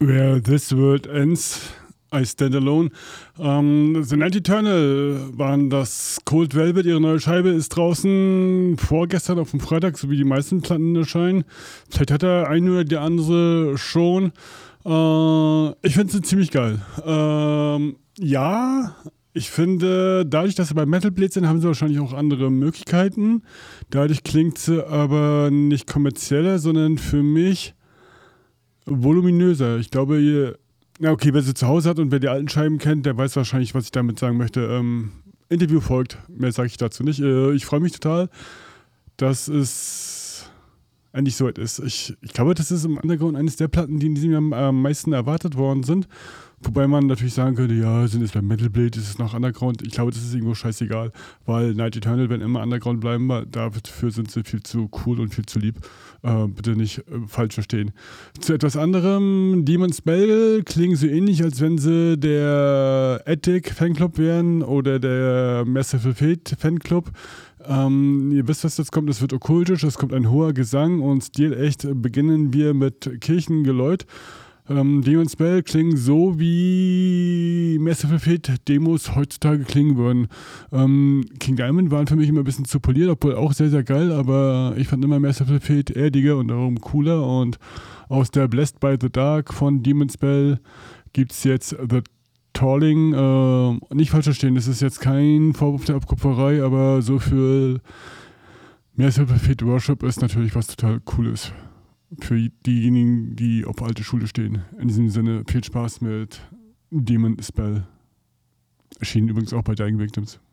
Where This World Ends, I Stand Alone. The Night Eternal waren das. Cold Velvet, ihre neue Scheibe, ist draußen vorgestern auf dem Freitag, so wie die meisten Platten erscheinen. Vielleicht hat er eine oder die andere schon. Ich finde sie ziemlich geil. Ja, ich finde, dadurch, dass sie bei Metal Blade sind, haben sie wahrscheinlich auch andere Möglichkeiten. Dadurch klingt sie aber nicht kommerzieller, sondern für mich voluminöser. Ich glaube, ja okay, wer sie zu Hause hat und wer die alten Scheiben kennt, der weiß wahrscheinlich, was ich damit sagen möchte. Interview folgt, mehr sage ich dazu nicht. Ich freue mich total, dass es endlich so weit ist. Ich glaube, das ist im Underground eines der Platten, die in diesem Jahr am meisten erwartet worden sind. Wobei man natürlich sagen könnte, ja, sind es bei Metal Blade, ist es noch Underground? Ich glaube, das ist irgendwo scheißegal, weil Night Eternal werden immer Underground bleiben, dafür sind sie viel zu cool und viel zu lieb. Bitte nicht falsch verstehen. Zu etwas anderem, Demon's Bell klingen so ähnlich, als wenn sie der Attic Fanclub wären oder der Merciful Fate Fanclub. Ihr wisst, was jetzt kommt, es wird okkultisch, es kommt ein hoher Gesang und stilecht beginnen wir mit Kirchengeläut. Demon's Bell klingen so, wie Merciful Fate Demos heutzutage klingen würden. King Diamond waren für mich immer ein bisschen zu poliert, obwohl auch sehr, sehr geil, aber ich fand immer Merciful Fate erdiger und darum cooler. Und aus der Blessed by the Dark von Demon's Bell gibt es jetzt The Tolling. Nicht falsch verstehen, das ist jetzt kein Vorwurf der Abkupferei, aber so für Merciful Fate Worship ist natürlich was total Cooles. Für diejenigen, die auf alte Schule stehen. In diesem Sinne, viel Spaß mit Demon's Bell. Erschienen übrigens auch bei Dying Victims.